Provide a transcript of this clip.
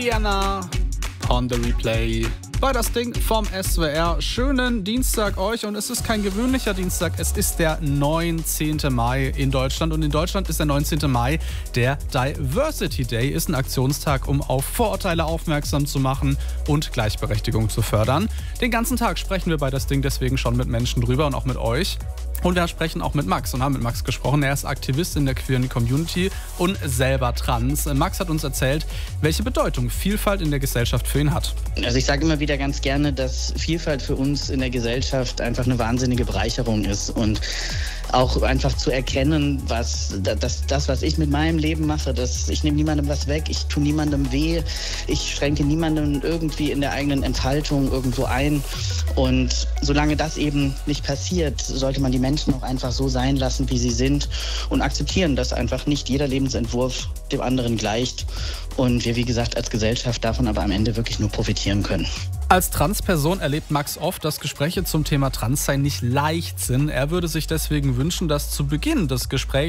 Rihanna on the Replay bei das Ding vom SWR. Schönen Dienstag euch, und es ist kein gewöhnlicher Dienstag, es ist der 19. Mai in Deutschland, und in Deutschland ist der 19. Mai der Diversity Day, ist ein Aktionstag, um auf Vorurteile aufmerksam zu machen und Gleichberechtigung zu fördern. Den ganzen Tag sprechen wir bei das Ding deswegen schon mit Menschen drüber und auch mit euch. Und wir sprechen auch mit Max und haben mit Max gesprochen. Er ist Aktivist in der queeren Community und selber trans. Max hat uns erzählt, welche Bedeutung Vielfalt in der Gesellschaft für ihn hat. Also ich sage immer wieder ganz gerne, dass Vielfalt für uns in der Gesellschaft einfach eine wahnsinnige Bereicherung ist. Und auch einfach zu erkennen, was ich mit meinem Leben mache, ich nehme niemandem was weg, ich tue niemandem weh, ich schränke niemandem irgendwie in der eigenen Entfaltung irgendwo ein. Und solange das eben nicht passiert, sollte man die Menschen auch einfach so sein lassen, wie sie sind, und akzeptieren, dass einfach nicht jeder Lebensentwurf dem anderen gleicht. Und wir, wie gesagt, als Gesellschaft davon aber am Ende wirklich nur profitieren können. Als Transperson erlebt Max oft, dass Gespräche zum Thema Transsein nicht leicht sind. Er würde sich deswegen wünschen, dass zu Beginn des Gesprächs